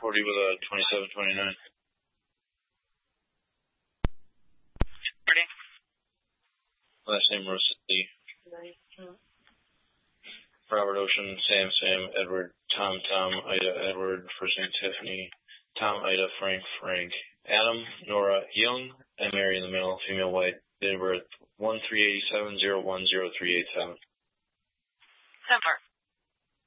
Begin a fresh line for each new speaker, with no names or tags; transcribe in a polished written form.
40 with a 2729.
Ready?
Last name Rossetti. Robert Ocean, Sam, Edward, Tom, Ida, Edward, first name Tiffany, Tom, Ida, Frank, Adam, Nora, Young, and Mary in the middle, female white, date of birth 1387-010387.
7-4.